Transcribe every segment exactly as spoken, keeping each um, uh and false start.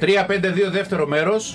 τρία πέντε δύο δεύτερο μέρος.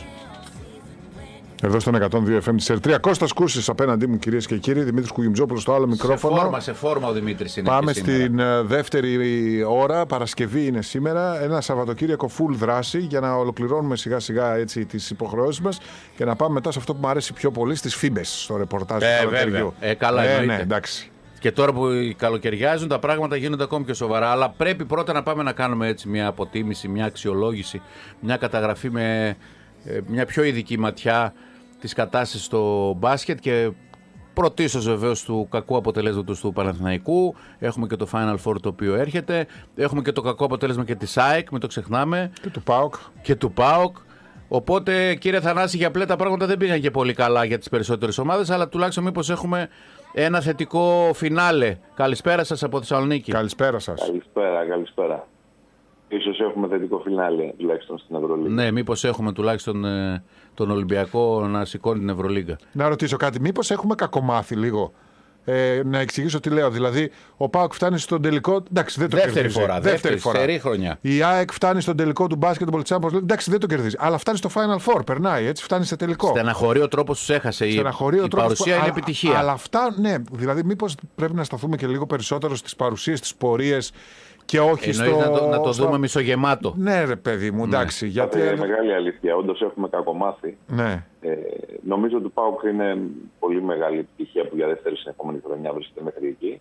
Εδώ στον εκατόν δύο εφ εμ της τρία. Κώστας Κούρσης απέναντί μου, κυρίες και κύριοι. Δημήτρης Κουγιμτζόπουλος στο άλλο μικρόφωνο. Σε φόρμα, σε φόρμα ο Δημήτρης είναι. Πάμε στην δεύτερη ώρα. Παρασκευή είναι σήμερα. Ένα Σαββατοκύριακο full δράση για να ολοκληρώνουμε σιγά σιγά έτσι τις υποχρεώσεις μας και να πάμε μετά σε αυτό που μου αρέσει πιο πολύ, στις φίμπες, στο ρεπορτάζ ε, του καλοκαιριού. Ε, καλά, ε, εννοείται. Ναι, εντάξει. Και τώρα που καλοκαιριάζουν τα πράγματα γίνονται ακόμη πιο σοβαρά. Αλλά πρέπει πρώτα να πάμε να κάνουμε έτσι μια αποτίμηση, μια αξιολόγηση, μια καταγραφή με ε, μια πιο ειδική ματιά της κατάστασης στο μπάσκετ και πρωτίστως βεβαίως του κακού αποτελέσματος του Παναθηναϊκού. Έχουμε και το Final Four το οποίο έρχεται. Έχουμε και το κακό αποτέλεσμα και της ΑΕΚ, μην το ξεχνάμε. Και του ΠΑΟΚ. Και του ΠΑΟΚ. Οπότε κύριε Θανάση, για πλέον τα πράγματα δεν πήγαν και πολύ καλά για τις περισσότερες ομάδες, αλλά τουλάχιστον μήπως έχουμε ένα θετικό φινάλε. Καλησπέρα σας από Θεσσαλονίκη. Καλησπέρα σας. Καλησπέρα, καλησπέρα. Ίσως έχουμε θετικό φινάλε τουλάχιστον στην Ευρωλίγα. Ναι, μήπως έχουμε τουλάχιστον ε, τον Ολυμπιακό να σηκώνει την Ευρωλίγα. Να ρωτήσω κάτι, μήπως έχουμε κακομάθει λίγο. Ε, να εξηγήσω τι λέω. Δηλαδή, ο ΠΑΟΚ φτάνει στον τελικό. Εντάξει, δεν το δεύτερη κερδίζει. Φορά, δεύτερη, δεύτερη φορά. Σερή χρονιά. Η ΑΕΚ φτάνει στον τελικό του Basketball Champions League. Εντάξει, δεν το κερδίζει. Αλλά φτάνει στο Final Four. Περνάει έτσι, φτάνει σε τελικό. Στεναχωρεί ο τρόπος του έχασε. Η, η παρουσία που... είναι αλλά, επιτυχία. Αλλά αυτά, ναι. Δηλαδή, μήπως πρέπει να σταθούμε και λίγο περισσότερο στις παρουσίες, στις πορείες. Και όχι στο... να το, να το στο... δούμε μισογεμάτο. Ναι, ρε παιδί μου, εντάξει. Ναι. Γιατί... είναι μεγάλη αλήθεια. Όντως έχουμε κακομάθει. Ναι. Ε, νομίζω ότι ο ΠΑΟΚ είναι πολύ μεγάλη επιτυχία που για δεύτερη συνεχόμενη χρονιά βρίσκεται μέχρι εκεί.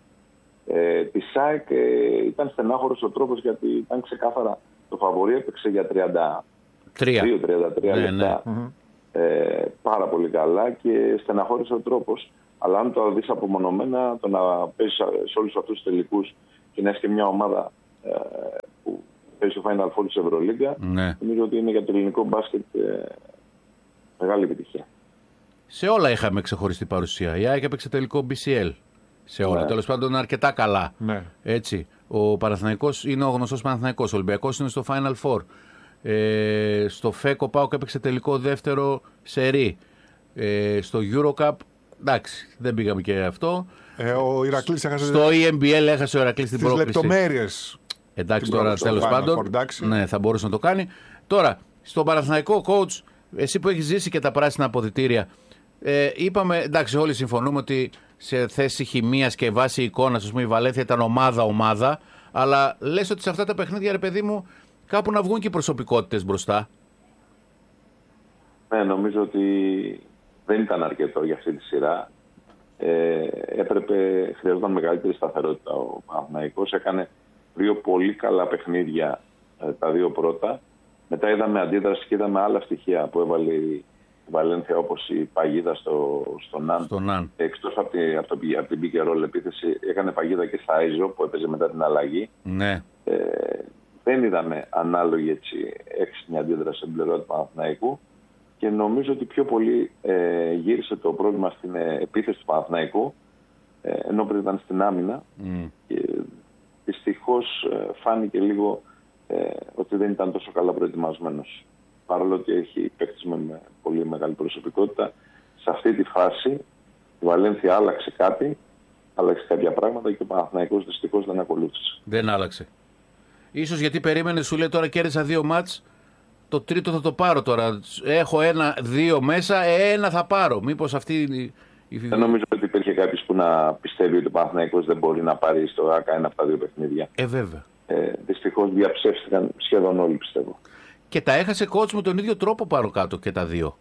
Ε, τη ΣΑΕΚ ε, ήταν στενάχωρος ο τρόπος γιατί ήταν ξεκάθαρα το φαβορί, έπαιξε για τριάντα δύο τριάντα τρία ναι, λεπτά. Ναι. Ε, πάρα πολύ καλά και στεναχώρησε ο τρόπος. Αλλά αν το δεις απομονωμένα, το να παίζει σε όλους αυτούς τους τελικούς και να έχει και μια ομάδα ε, που παίζει στο Final Four της Ευρωλίγκα, ναι. νομίζω ότι είναι για το ελληνικό μπάσκετ ε, μεγάλη επιτυχία. Σε όλα είχαμε ξεχωριστή παρουσία. Η ΑΕΚ έπαιξε τελικό μπι σι ελ. Σε όλα. Ναι. Τέλος πάντων, αρκετά καλά. Ναι. Έτσι. Ο Παναθηναϊκός είναι ο γνωστός Παναθηναϊκός. Ο Ολυμπιακός είναι στο Final Four. Ε, στο ΦΕΚΟ ΠΑΟΚ έπαιξε τελικό δεύτερο σερί. Ε, στο Eurocup, εντάξει, δεν πήγαμε και αυτό. Ε, ο Ηρακλής έχασε... Στο ι εμ μπι ελ έχασε ο Ηρακλής την πρόκληση. Στις λεπτομέρειες. Εντάξει, τώρα τέλος πάντων. Ναι, θα μπορούσε να το κάνει. Τώρα, στο Παναθηναϊκό coach, εσύ που έχεις ζήσει και τα πράσινα αποδυτήρια, ε, είπαμε, εντάξει, όλοι συμφωνούμε ότι σε θέση χημείας και βάση εικόνας, ας πούμε, η Βαλένθια ήταν ομάδα-ομάδα, αλλά λες ότι σε αυτά τα παιχνίδια, ρε παιδί μου, κάπου να βγουν και οι προσωπικότητες μπροστά. Ναι, νομίζω ότι δεν ήταν αρκετό για αυτή τη σειρά. Ε, έπρεπε, χρειαζόταν μεγαλύτερη σταθερότητα. Ο Παναθηναϊκός έκανε δύο πολύ καλά παιχνίδια, ε, τα δύο πρώτα. Μετά είδαμε αντίδραση και είδαμε άλλα στοιχεία που έβαλε η Βαλένθια, όπως η παγίδα στο, στο Ναν. Στο Ναν. Εκτός από, τη, από, το, από την pick and roll επίθεση, έκανε παγίδα και στα Άιζο που έπαιζε μετά την αλλαγή. Ναι. Ε, δεν είδαμε ανάλογη έτσι, έξυπνη αντίδραση στην πλευρά του Παναθηναϊκού. Και νομίζω ότι πιο πολύ ε, γύρισε το πρόβλημα στην ε, επίθεση του Παναθηναϊκού, ε, ενώ πριν ήταν στην άμυνα. Mm. Και δυστυχώς ε, φάνηκε λίγο ε, ότι δεν ήταν τόσο καλά προετοιμασμένος. Παρόλο ότι έχει παίκτης με, με πολύ μεγάλη προσωπικότητα, σε αυτή τη φάση η Βαλένθια άλλαξε κάτι, άλλαξε κάποια πράγματα και ο Παναθηναϊκός δυστυχώς δεν ακολούθησε. Δεν άλλαξε. Ίσως γιατί περίμενε, σου λέει τώρα κέρδισα δύο μάτς. Το τρίτο θα το πάρω τώρα. Έχω ένα-δύο μέσα, ένα θα πάρω. Μήπως αυτή η... Δεν νομίζω ότι υπήρχε κάποιος που να πιστεύει ότι ο Παναθηναϊκός δεν μπορεί να πάρει στο ΆΚΑ ένα από τα δύο παιχνίδια. Ε, βέβαια. Ε, δυστυχώς διαψεύστηκαν σχεδόν όλοι, πιστεύω. Και τα έχασε coach με τον ίδιο τρόπο πάνω κάτω και τα δύο.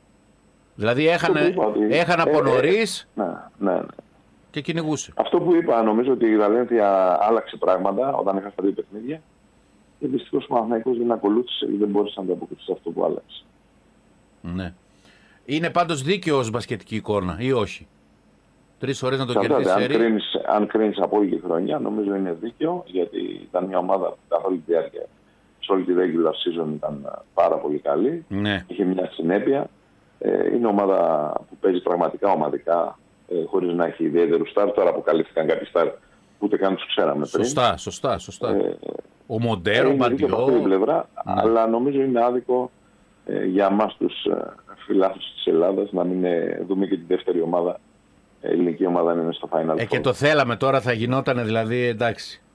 Δηλαδή έχανε, ότι... έχανε από ε, νωρίς ε, ναι, ναι, ναι. και κυνηγούσε. Αυτό που είπα, νομίζω ότι η Βαλένθια άλλαξε πράγματα όταν έχασε τα δύο παιχνίδια. Και δυστυχώς ο Παναθηναϊκός δεν ακολούθησε ή δεν μπόρεσε να ανταποκριθεί σε αυτό που άλλαξε. Ναι. Είναι πάντως δίκαιο ως μπασκετική εικόνα ή όχι? Τρεις φορές να το κερδίσει. Αν κρίνεις, αν κρίνεις από όλη τη χρονιά, νομίζω είναι δίκαιο, γιατί ήταν μια ομάδα που καθ' όλη τη διάρκεια, σε όλη τη regular season ήταν πάρα πολύ καλή. Ναι. Είχε μια συνέπεια. Ε, είναι ομάδα που παίζει πραγματικά ομαδικά, ε, χωρίς να έχει ιδιαίτερου στάρ. Τώρα αποκαλύφθηκαν κάποιοι στάρ που ούτε καν τους ξέραμε πριν. Σωστά, σωστά, σωστά. Ε, Ο Μοντέρο, ο Μπαντιό. Από αυτή την πλευρά, ναι. Αλλά νομίζω είναι άδικο ε, για εμάς τους ε, φιλάθλους της Ελλάδας να μην ε, δούμε και τη δεύτερη ομάδα, ε, ελληνική ομάδα να είναι στο Final Four. Ε, και το θέλαμε τώρα, θα γινόταν δηλαδή, εντάξει.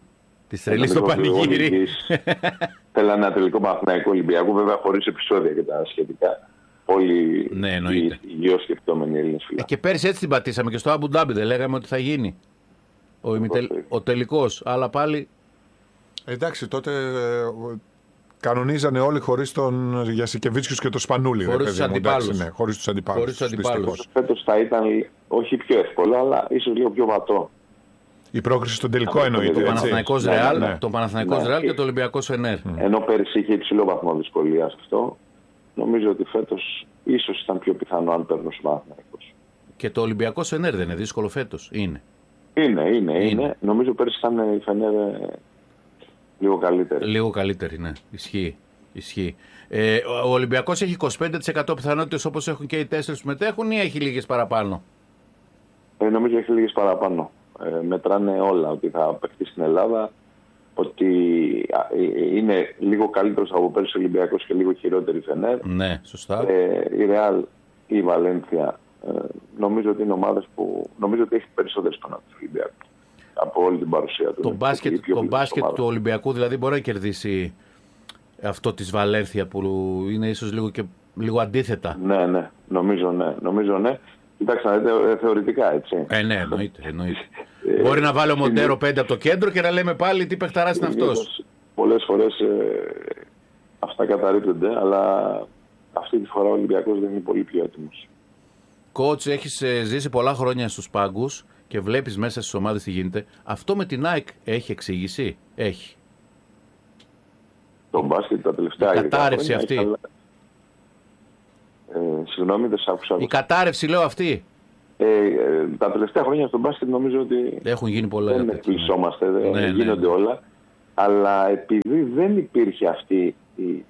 Τη τρελή στο πανηγύρι. Θέλανε ένα τελικό Παναθηναϊκό Ολυμπιακό, βέβαια χωρίς επεισόδια και τα σχετικά. Όλοι ναι, οι υγιοσκεπτόμενοι Έλληνες φίλοι. Ε, και πέρσι έτσι την πατήσαμε και στο Αμπου Ντάμπι, δεν λέγαμε ότι θα γίνει ο, ημιτελ... ο τελικός, αλλά πάλι. Εντάξει, τότε ε, κανονίζανε όλοι χωρίς τον Γιασικεβίτσιους και τον Σπανούλη. Χωρίς τους αντιπάλους. Ναι, χωρίς τους αντιπάλους. Φέτος θα ήταν όχι πιο εύκολο, αλλά ίσως λίγο πιο βατό. Η πρόκριση στον τελικό εννοείται. Το Παναθηναϊκός Ρεάλ, ναι. το Παναθηναϊκός Ρεάλ και το Ολυμπιακός Φενέρ. Ενώ πέρυσι είχε υψηλό βαθμό δυσκολίας αυτό, νομίζω ότι φέτος ίσως ήταν πιο πιθανό αν παίρνω ο Παναθηναϊκός. Και το Ολυμπιακός Φενέρ δεν είναι δύσκολο φέτος, είναι. Είναι, είναι, είναι. είναι. Νομίζω πέρυσι ήταν η Φενέρ λίγο καλύτερη. Λίγο καλύτερη, ναι. Ισχύει. Ισχύει. Ε, ο Ολυμπιακός έχει είκοσι πέντε τοις εκατό πιθανότητες όπως έχουν και οι τέσσερις που μετέχουν ή έχει λίγες παραπάνω? Ε, νομίζω έχει λίγες παραπάνω. Ε, μετράνε όλα, ότι θα παιχτεί στην Ελλάδα, ότι είναι λίγο καλύτερος από πέρσι ο Ολυμπιακός και λίγο χειρότερη Φενέρ. Ναι, σωστά. Ε, η Ρεάλ ή η Βαλένθια ε, νομίζω ότι είναι ομάδες που νομίζω ότι έχει περισσότερες πιθανότητες του Ολυμπιακού από όλη την παρουσία του. Το μπάσκετ, το μπάσκετ του Ολυμπιακού δηλαδή μπορεί να κερδίσει αυτό της Βαλένθια που είναι ίσως λίγο, και, λίγο αντίθετα. Ναι, ναι, νομίζω ναι. Νομίζω, ναι. Κοιτάξτε, ε, θεωρητικά έτσι. Ε, ναι, εννοείται. εννοείται. Μπορεί να βάλει ο Μοντέρο πέντε από το κέντρο και να λέμε πάλι τι παιχταράς είναι αυτός. Πολλές φορές ε, αυτά καταρρίπτονται, αλλά αυτή τη φορά ο Ολυμπιακός δεν είναι πολύ πιο έτοιμος. Κότς, έχεις ε, ζήσει πολλά χρόνια στους πάγκους και βλέπεις μέσα στις ομάδες τι γίνεται. Αυτό με την ΑΕΚ έχει εξήγηση? Έχει. Το μπάσκετ τα τελευταία η κατάρρευση αυτή. Έχει, ε, συγγνώμη, δεν σ' άκουσα. Η κατάρρευση λέω αυτή. Ε, ε, τα τελευταία χρόνια στο μπάσκετ νομίζω ότι έχουν γίνει πολλά. Δεν εκπλησόμαστε, ναι. ναι, γίνονται ναι. όλα. Αλλά επειδή δεν υπήρχε αυτή η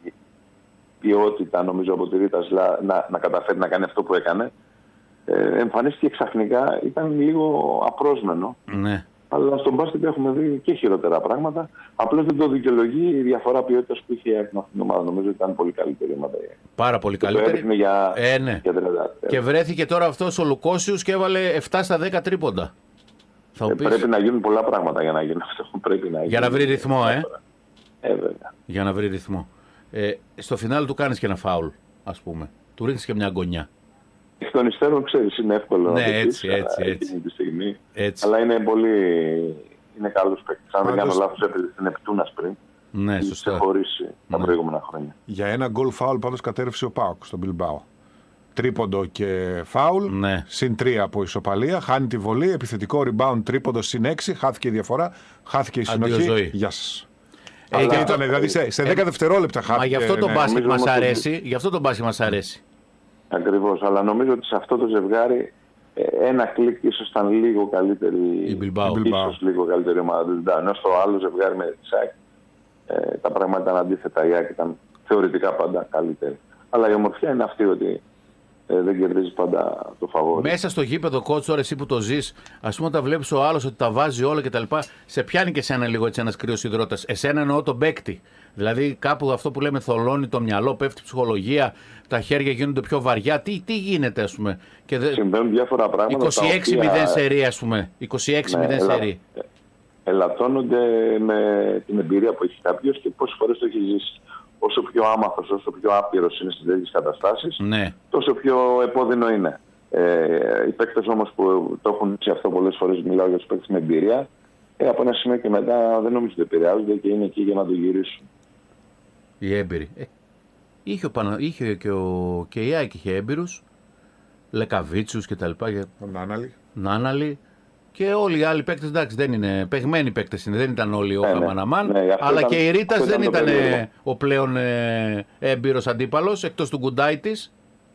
ποιότητα νομίζω από τη Ρίτα Σλά να, να καταφέρει να κάνει αυτό που έκανε, ε, εμφανίστηκε ξαφνικά, ήταν λίγο απρόσμενο. Ναι. Αλλά στον μπάσκετ έχουμε δει και χειρότερα πράγματα. Απλώς δεν το δικαιολογεί η διαφορά ποιότητας που είχε αυτήν την ομάδα. Νομίζω ότι ήταν πολύ καλύτερη ομάδα. Πάρα πολύ καλύτερη. Για, ε, ναι. για τριάντα. Και βρέθηκε τώρα αυτός ο Λουκόσιους και έβαλε επτά στα δέκα τρίποντα. Θα ε, πεις... Πρέπει να γίνουν πολλά πράγματα για να γίνει αυτό. Πρέπει να για να βρει ρυθμό, ε. ε βέβαια. Για να βρει ρυθμό. Ε, στο φινάλ του κάνεις και ένα φάουλ, ας πούμε. Του ρίχνεις και μια γωνιά. Εκ των υστέρων, ξέρεις, είναι εύκολο ναι, να το έτσι, πεις, έτσι, αλλά έτσι. τη στιγμή. Έτσι. Αλλά είναι πολύ... είναι καλός παίκτης. Αν δεν κάνω λάθος, έπαιζε στην Επτούνας πριν. Ναι, σωστά. Είχε χωρίσει τα ναι. προηγούμενα χρόνια. Για ένα γκολ φάουλ πάντως κατέρευσε ο ΠΑΟΚ στον Μπιλμπάο. Τρίποντο και φάουλ, ναι. συν τρία από ισοπαλία, χάνει τη βολή, επιθετικό rebound, τρίποντο συν έξι, χάθηκε η διαφορά, χάθηκε η συνοχή. Γεια σας. Ε, Αλλά... και ήταν, δηλαδή σε, σε δέκα ε, δευτερόλεπτα χάθηκε. Μα γι' αυτό το ναι. μπάσκετ μας αρέσει. Γι' αυτό το μπάσκετ μας αρέσει. Ακριβώς, αλλά νομίζω ότι σε αυτό το ζευγάρι ένα κλικ ίσως ήταν λίγο καλύτερη. Η Μπιλμπάο. Ίσως λίγο καλύτερη ομάδα του Ζιντάν. Ενώ στο άλλο ζευγάρι με τη ΣΑΚ ε, τα πράγματα ήταν αντίθετα. Η ΑΕΚ ήταν θεωρητικά πάντα καλύτερη. Αλλά η ομορφιά είναι αυτή ότι ε, δεν κερδίζει πάντα το φαβόρι. Μέσα στο γήπεδο, κότσο, εσύ που το ζεις, ας πούμε, όταν βλέπεις ο άλλος ότι τα βάζει όλα κτλ., σε πιάνει και εσένα λίγο έτσι ένας κρύος υδρότας. Εσένα εννοώ τον παίκτη. Δηλαδή κάπου αυτό που λέμε θολώνει το μυαλό, πέφτει η ψυχολογία, τα χέρια γίνονται πιο βαριά. Τι, τι γίνεται, ας πούμε. Και δε... Συμβαίνουν διάφορα πράγματα. είκοσι έξι μηδέν οποία... σερί, ας πούμε. είκοσι έξι μηδέν ναι, σερί. Ελα... Ελαττώνονται με την εμπειρία που έχει κάποιος και πόσες φορές το έχει ζήσει. Όσο πιο άμαθος, όσο πιο άπειρος είναι στις τέτοιες καταστάσεις, ναι. τόσο πιο επώδυνο είναι. Ε, οι παίκτες όμως που το έχουν σε αυτό πολλές φορές, μιλάω για τους παίκτες με εμπειρία, ε, από ένα σημείο και μετά δεν νομίζω ότι επηρεάζονται και είναι εκεί για να το γυρίσουν. Οι έμπειροι. Ε, είχε, ο Πανα... είχε και, ο... και η ΑΕΚ είχε έμπειρους, Λεκαβίτσους και τα λοιπά. Για... Νάναλη. Νάναλη. Και όλοι οι άλλοι παίκτες, εντάξει, δεν είναι παιγμένοι παίκτες, είναι, δεν ήταν όλοι ο ναι, Χαμαναμάν, ναι, ναι, αλλά ήταν, και η Ρίτας δεν ήταν, ήταν ο πλέον ε, έμπειρος αντίπαλος, εκτός του Γκουντάιτης.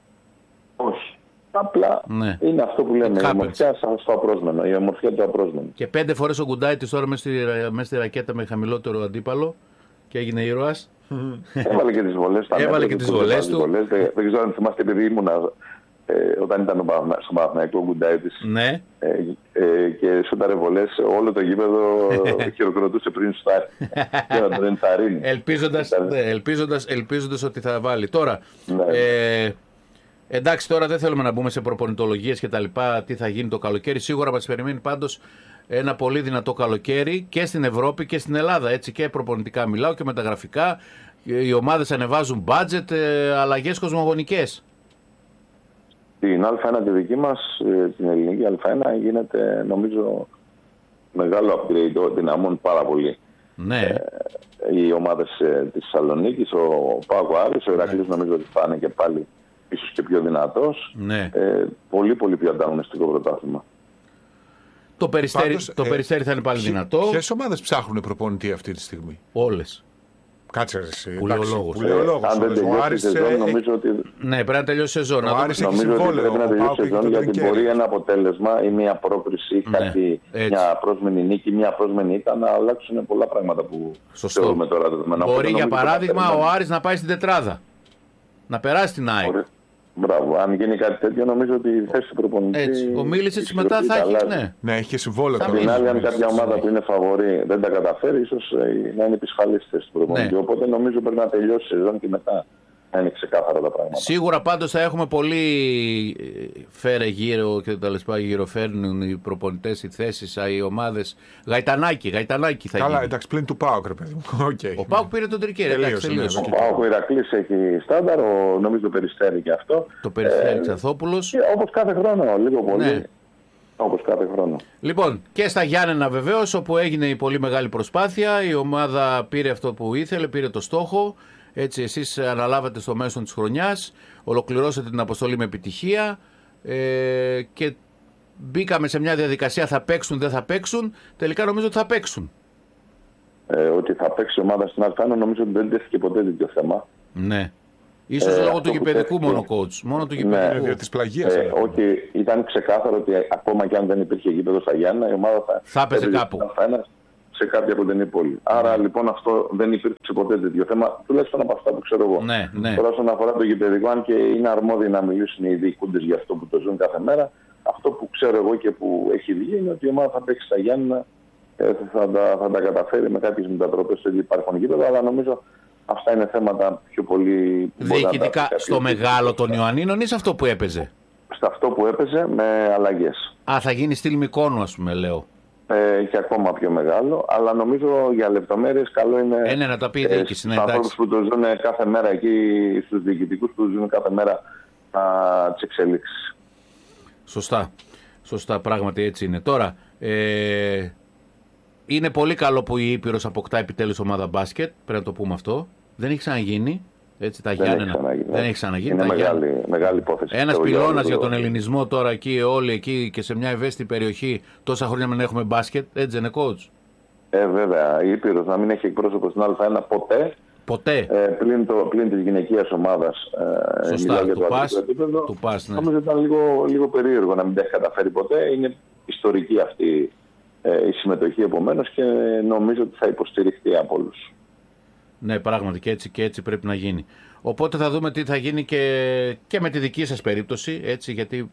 Όχι. Απλά ναι. είναι αυτό που λέμε, η ομορφιά στο απρόσμενο, η ομορφιά του απρόσμενου. Και πέντε φορές ο Γκουντάιτης τώρα μέσα στη, μέσα στη ρακέτα με χαμηλότερο αντίπαλο και έγινε ήρωας. Έβαλε και τις βολές. Έβαλε και τις βολές του. Βολές. Δεν, δεν ξέρω αν θυμάστε, επειδή ήμουνα ε, όταν ήταν στον Παναθηναϊκό ο Γκουντάιτης ναι. ε, ε, και σούταρε βολές, όλο το γήπεδο χειροκροτούσε πριν σουτάρει και να τον ενθαρρύνει. Ελπίζοντας, ναι, ελπίζοντας, ελπίζοντας ότι θα βάλει. Τώρα, ναι. ε, εντάξει, τώρα δεν θέλουμε να μπούμε σε προπονητολογίες και τα λοιπά, τι θα γίνει το καλοκαίρι. Σίγουρα μας περιμένει πάντως ένα πολύ δυνατό καλοκαίρι και στην Ευρώπη και στην Ελλάδα. Έτσι, και προπονητικά μιλάω και μεταγραφικά. Οι ομάδες ανεβάζουν budget, αλλαγές κοσμογονικές. Την Α1 τη δική μας, την ελληνική Α1, γίνεται νομίζω μεγάλο upgrade, δυναμώνει πάρα πολύ. Ναι. Ε, οι ομάδες ε, της Θεσσαλονίκης, ο ΠΑΟΚ Άρης, ο Ηρακλής νομίζω ότι θα είναι και πάλι ίσως και πιο δυνατός. Ναι. Ε, πολύ πολύ πιο ανταγωνιστικό πρωτάθλημα. Το Περιστέρι, Πάντως, το ε, Περιστέρι θα είναι πάλι Ποιε δυνατό. Ποιες ομάδες ψάχνουν προπονητή αυτή τη στιγμή? Όλες. Κάτσε εσύ. Που λέει ο λόγος. Ε, αν δεν τελειώσει η σεζόν, νομίζω ότι, Ναι, πρέπει να τελειώσει η σεζόν. Ο Άρης έχει νομίζω ότι συμβόλαιο, πρέπει να ο τελειώσει η ΠΑΟΚ έχει σεζόν, το γιατί Τρικέρι. μπορεί ένα αποτέλεσμα ή μια πρόκριση, Ναι, κάτι, έτσι. μια πρόσμενη νίκη, μια πρόσμενη ήττα να αλλάξουν πολλά πράγματα που Σωστό. θεωρούμε τώρα δεδομένα. Μπορεί Οπότε για νομίζω παράδειγμα ότι θα ο Άρης να πάει στην τετράδα. Να περάσει την ΑΕΚ. Ωραία. Μπράβο. Αν γίνει κάτι τέτοιο, νομίζω ότι η θέση του προπονητή. Έτσι. Ο Μίλησιτς η μετά θα αλλάζει. έχει. Ναι. Ναι, έχει και συμβόλαιο. Θα τώρα. Απ' την άλλη, αν μείνει. κάποια ομάδα που είναι φαβορή δεν τα καταφέρει, ίσως ε, να είναι επισφαλή στη θέση του προπονητή. Ναι. Οπότε νομίζω πρέπει να τελειώσει η σεζόν και μετά να είναι ξεκάθαρα τα πράγματα. Σίγουρα πάντως θα έχουμε πολύ ε, φέρε γύρω και τα λεσπά γύρω φέρνουν οι προπονητές, οι θέσεις, οι ομάδες. Γαϊτανάκι, γαϊτανάκι θα Καλά, γίνει. εντάξει, πλην του ΠΑΟΚ, ρε παιδί μου. Okay. Ο ΠΑΟΚ πήρε τον Τρικέρι. Τελείωσε, Εντάξει, ναι, τελείωσε. οκ. Ο Πάοκ, ο Ηρακλής έχει στάνταρ, ο, νομίζω το Περιστέρι και αυτό. Το Περιστέρι Ξανθόπουλος. Και όπως κάθε χρόνο, λίγο πολύ. Ναι. Όπως κάθε χρόνο. Λοιπόν, και στα Γιάννενα βεβαίως, όπου έγινε η πολύ μεγάλη προσπάθεια, η ομάδα πήρε αυτό που ήθελε, πήρε το στόχο. Έτσι, εσείς αναλάβατε στο μέσο της χρονιάς, ολοκληρώσατε την αποστολή με επιτυχία ε, και μπήκαμε σε μια διαδικασία θα παίξουν, δεν θα παίξουν. Τελικά νομίζω ότι θα παίξουν. Ε, ότι θα παίξει η ομάδα στην Α1, νομίζω ότι δεν τέθηκε ποτέ τέτοιο θέμα. Ναι. Ίσως Ε, λόγω αυτό του που γηπεδικού τέθηκε- μόνο coach. Μόνο του Ναι. γηπεδικού. Δια της πλαγίας. Ε, αλλά. ότι ήταν ξεκάθαρο ότι ακόμα και αν δεν υπήρχε γήπεδο στα Γιάννα, η ομάδα θα, Θα έπαιζε έπαιζε κάπου. στην Α1 σε κάποια κοντινή πόλη. Άρα λοιπόν αυτό δεν υπήρξε ποτέ τέτοιο θέμα, τουλάχιστον από αυτά που ξέρω εγώ. Ναι, ναι. Τώρα, όσον αφορά το γηπεδικό, αν και είναι αρμόδιοι να μιλήσουν οι διοικούντες για αυτό που το ζουν κάθε μέρα, αυτό που ξέρω εγώ και που έχει βγει είναι ότι η ομάδα θα παίξει στα Γιάννα, ε, θα, τα, θα τα καταφέρει με κάποιες μετατροπές στο υπάρχον γήπεδο, αλλά νομίζω αυτά είναι θέματα πιο πολύ. που μπορεί να τα Διοικητικά πει στο κάποιος. μεγάλο των Ιωαννίνων ή σε αυτό που έπαιζε. Σε αυτό που έπαιζε με αλλαγές. Α, θα γίνει στυλ Μικόνου, ας πούμε, λέω. Ε, και ακόμα πιο μεγάλο, αλλά νομίζω για λεπτομέρειες καλό είναι Ε, ναι, να τα πει η διοίκηση, στους ναι, εντάξει. ανθρώπους που το ζουν κάθε μέρα εκεί, στους διοικητικούς που ζουν κάθε μέρα τις εξελίξεις. Σωστά. Σωστά, πράγματι έτσι είναι. Τώρα, ε, είναι πολύ καλό που η Ήπειρος αποκτά επιτέλους ομάδα μπάσκετ, πρέπει να το πούμε αυτό. Δεν έχει ξαναγίνει. Έτσι, τα Δεν Γιάννενα. έχει ξαναγίνει. Δεν έχει ξαναγίνει. Είναι τα μεγάλη, Γιάννενα. μεγάλη υπόθεση. Ένας πιστεύω, πυλώνας όλο για το- τον ελληνισμό τώρα εκεί, όλοι εκεί και σε μια ευαίσθητη περιοχή, τόσα χρόνια μην έχουμε μπάσκετ. Έτσι δεν είναι, coach. Ε, βέβαια, η Ήπειρος να μην έχει εκπρόσωπο στην Α1 ποτέ, Ποτέ. ε, πλην, το, πλην της γυναικείας ομάδας. Ε, Σωστά, μιλάω για του το πας, αντίστοιχο επίπεδο. του πας, ναι. Νομίζω ήταν λίγο, λίγο περίεργο να μην τα έχει καταφέρει ποτέ. Είναι ιστορική αυτή ε, η συμμετοχή επομένως και νομίζω ότι θα υποστηριχτεί από όλους. Ναι, πράγματι και έτσι, και έτσι πρέπει να γίνει. Οπότε θα δούμε τι θα γίνει και, και με τη δική σας περίπτωση, έτσι, γιατί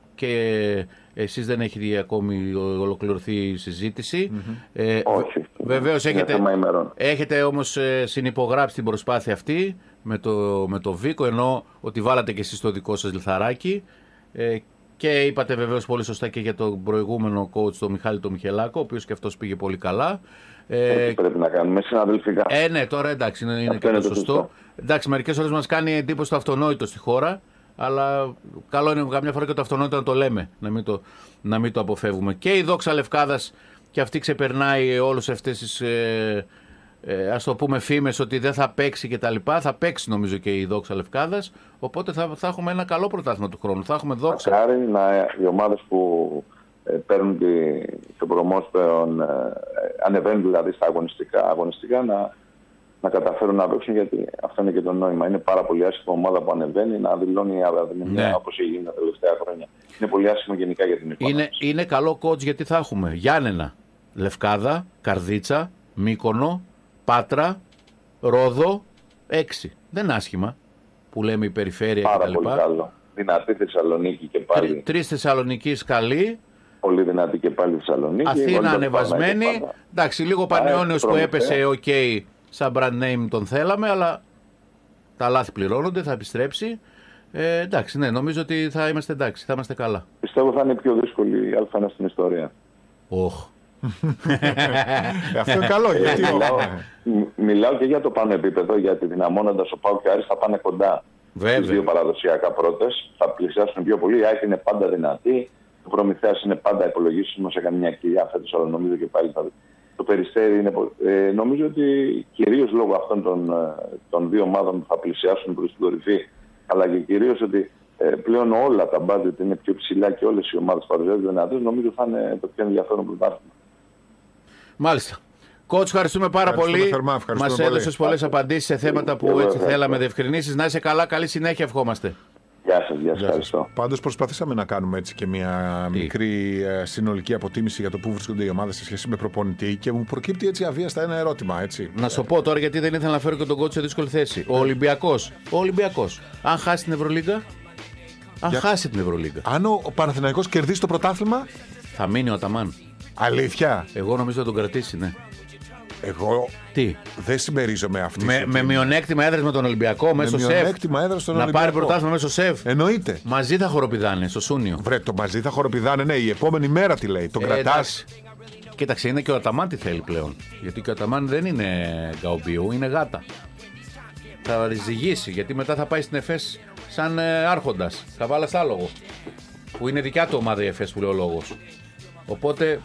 και εσείς δεν έχετε ακόμη ολοκληρωθεί η συζήτηση. Ε, Όχι. Βεβαίως Είναι έχετε, θέμα ημερών. έχετε όμως ε, συνυπογράψει την προσπάθεια αυτή με το, με το Βίκο, ενώ ότι βάλατε και εσείς το δικό σας λιθαράκι. Ε, και είπατε βεβαίως πολύ σωστά και για τον προηγούμενο coach, τον Μιχάλη τον Μιχελάκο, ο οποίος και αυτός πήγε πολύ καλά. Ε, Έτσι πρέπει να κάνουμε συναδελφικά. ε, ναι, τώρα εντάξει, είναι, είναι Αυτό και είναι το το σωστό. σωστό. Εντάξει, μερικές φορές μας κάνει εντύπωση το αυτονόητο στη χώρα, αλλά καλό είναι καμιά φορά και το αυτονόητο να το λέμε, να μην το, να μην το αποφεύγουμε. Και η Δόξα Λευκάδας και αυτή ξεπερνάει όλες αυτές τις, ε, ε, ας το πούμε, φήμες ότι δεν θα παίξει και τα λοιπά. Θα παίξει νομίζω και η Δόξα Λευκάδας, οπότε θα, θα έχουμε ένα καλό πρωτάθλημα του χρόνου. Θα έχουμε Δόξα. Μακάρι να, οι ομάδες που ε, παίρνουν τη, το προμόσπεον, ε, ανεβαίνουν δηλαδή στα αγωνιστικά, αγωνιστικά να, να καταφέρουν να παίξουν, γιατί αυτό είναι και το νόημα. Είναι πάρα πολύ άσχημο ομάδα που ανεβαίνει να δηλώνει αδυναμία, Ναι. όπως έγινε τα τελευταία χρόνια. Είναι πολύ άσχημο γενικά για την εικόνα. Είναι, είναι καλό coach γιατί θα έχουμε Γιάννενα, Λευκάδα, Καρδίτσα, Μύκονο, Πάτρα, Ρόδο, έξι. Δεν είναι άσχημα που λέμε η περιφέρεια Πάρα κτλ. πολύ καλό. Δυνατή Θεσσαλονίκη και πάλι. Τρεις Θεσσαλονικής καλή, Πολύ δυνατή και πάλι Θεσσαλονίκη. Αθήνα Όλοι τα ανεβασμένη. πάμε και πάντα. Εντάξει, λίγο Πανεώνιος που Προμηθέα. έπεσε, οκ, σαν brand name τον θέλαμε, αλλά τα λάθη πληρώνονται, θα επιστρέψει. Ε, εντάξει, ναι, νομίζω ότι θα είμαστε εντάξει, θα είμαστε καλά. Πιστεύω θα είναι η πιο δύσκολη η Α1 στην ιστορία. Οχ, Αυτό είναι καλό. Γιατί μιλάω, μιλάω και για το πάνω επίπεδο, γιατί δυναμώνοντας ο ΠΑΟΚ και ο Άρης θα πάνε κοντά στις δύο παραδοσιακά πρώτες. Θα πλησιάσουν πιο πολύ. Η ΑΕΚ είναι πάντα δυνατή. Ο Προμηθέας είναι πάντα υπολογίσιμος. Έκανε μια κοιλιά φέτος, αλλά νομίζω και πάλι θα... Το Περιστέρι είναι... Ε, νομίζω ότι κυρίως λόγω αυτών των, των δύο ομάδων που θα πλησιάσουν προς την κορυφή, αλλά και κυρίως ότι ε, πλέον όλα τα μπάτζετ είναι πιο ψηλά και όλες οι ομάδες παρουσιάζονται δυνατές, νομίζω θα είναι το πιο ενδιαφέρον πρωτάθλημα. Μάλιστα. Κότσου, ευχαριστούμε πάρα πολύ. Μας έδωσες πολλές απαντήσεις σε θέματα που έτσι ευχαριστώ. θέλαμε διευκρινήσεις. Να είσαι καλά, καλή συνέχεια ευχόμαστε. Γεια σας, γεια σας, ευχαριστώ. Πάντως προσπαθήσαμε να κάνουμε έτσι και μια Τι? μικρή ε, συνολική αποτίμηση για το πού βρίσκονται οι ομάδες σε σχέση με προπονητή και μου προκύπτει έτσι αβίαστα ένα ερώτημα. Έτσι. Να σου πω τώρα, γιατί δεν ήθελα να φέρω και τον Κότσου σε δύσκολη θέση. Ο Ολυμπιακός. Ο Ολυμπιακός. Αν χάσει την Ευρωλίγκα. Αν Για... χάσει την Ευρωλίγκα. Αν ο Παναθηναϊκός κερδίσει το πρωτάθλημα. Θα μείνει ο Αταμάν. Αλήθεια. Εγώ νομίζω θα τον κρατήσει, ναι. Εγώ Τι? δεν συμμερίζομαι αυτή. Με, με μειονέκτημα έδρας με τον Ολυμπιακό, μέσω σεφ. μειονέκτημα έδρας στον να Ολυμπιακό. πάρει πρωτάθλημα μέσω σεφ. Εννοείται. Μαζί θα χοροπηδάνε στο Σούνιο. Βρε, το μαζί θα χοροπηδάνε, ναι, η επόμενη μέρα τι λέει. Τον Ε, κρατάς. εντάξει. Κοίταξε, είναι και ο Αταμάν τι θέλει πλέον. Γιατί και ο Αταμάν δεν είναι γκαουμπιού, είναι γάτα. Θα ριζηγήσει, γιατί μετά θα πάει στην ΕΦΕΣ σαν ε, άρχοντας. Καβάλας άλογο. Που είναι δικιά του ομάδα η ΕΦΕΣ που λέει ο λόγος. Οπότε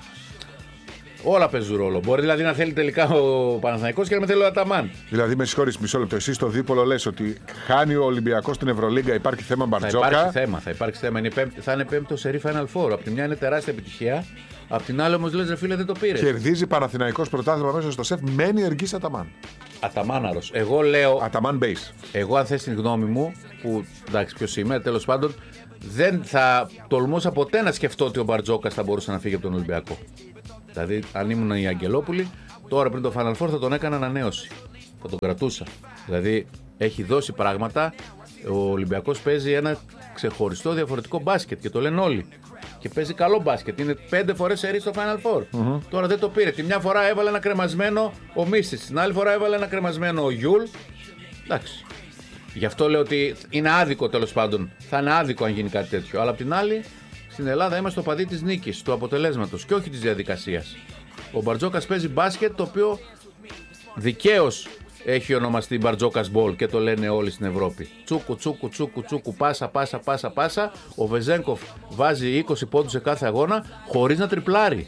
όλα παίζουν ρόλο. Μπορεί δηλαδή να θέλει τελικά ο Παναθηναϊκός και να μην θέλει ο Αταμάν. Δηλαδή, με συγχωρείς, μισό λεπτό. Εσύ στο δίπολο λες ότι χάνει ο Ολυμπιακός στην Ευρωλίγκα, υπάρχει θέμα Θα Μπαρτζόκα. υπάρξει θέμα, θα υπάρξει θέμα. Είναι πέμπτη, θα είναι πέμπτο σερί Final Four. Απ' τη μια είναι τεράστια επιτυχία. Απ' την άλλη όμως λες, ρε φίλε, δεν το πήρε. Κερδίζει Παναθηναϊκός πρωτάθλημα μέσα στο σεφ, μένει εργής Αταμάν. Αταμάναρος. Εγώ λέω. Αταμάν base. Εγώ, αν θες την γνώμη μου, που εντάξει, ποιος είμαι, τέλος πάντων, δεν θα τολμούσα ποτέ να σκεφτώ ότι ο Μπαρτζόκας θα μπορούσε να φύγει από τον Ολυμπιακό. Δηλαδή, αν ήμουν η Αγγελόπουλη, τώρα πριν το Final Four θα τον έκανα ανανέωση. Θα τον κρατούσα. Δηλαδή, έχει δώσει πράγματα. Ο Ολυμπιακός παίζει ένα ξεχωριστό διαφορετικό μπάσκετ και το λένε όλοι. Και παίζει καλό μπάσκετ. Είναι πέντε φορές σερί στο Final Four. Mm-hmm. Τώρα δεν το πήρε. Τη μια φορά έβαλε ένα κρεμασμένο ο Μίσης. Την άλλη φορά έβαλε ένα κρεμασμένο ο Γιούλ. Εντάξει. Γι' αυτό λέω ότι είναι άδικο, τέλος πάντων. Θα είναι άδικο αν γίνει κάτι τέτοιο. Αλλά απ' την άλλη, στην Ελλάδα είμαστε το παδί της νίκης, του αποτελέσματος και όχι της διαδικασίας. Ο Μπαρτζόκας παίζει μπάσκετ, το οποίο δικαίως έχει ονομαστεί Μπαρτζόκας Μπολ και το λένε όλοι στην Ευρώπη. Τσούκου, τσούκου, τσούκου, τσούκου, πάσα, πάσα, πάσα, πάσα. Ο Βεζένκοφ βάζει είκοσι πόντους σε κάθε αγώνα χωρίς να τριπλάρει.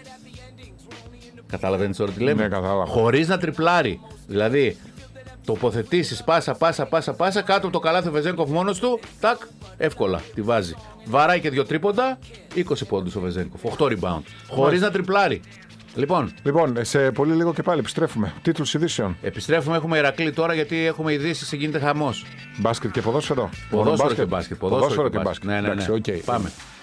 Καταλαβαίνεις τώρα τι λέμε? Ναι, κατάλαβα. Χωρίς να τριπλάρει. Δηλαδή, τοποθετήσεις πάσα, πάσα, πάσα, πάσα, κάτω από το καλάθι ο Βεζένκοφ μόνος του, τάκ, εύκολα τη βάζει. Βαράει και δύο τρίποντα, είκοσι πόντους ο Βεζένκοφ, οκτώ rebound. Χωρίς να τριπλάρει. Λοιπόν, Λοιπόν, σε πολύ λίγο και πάλι επιστρέφουμε. Τίτλους ειδήσεων. επιστρέφουμε, έχουμε Ηρακλή τώρα γιατί έχουμε ειδήσεις, γίνεται χαμός. Μπάσκετ και ποδόσφαιρο. Ποδόσφαιρο Μόνο και μπάσκετ. Ποδόσφαιρο και μπάσκετ. Ναι, ναι, ναι. Εντάξει, okay. Πάμε.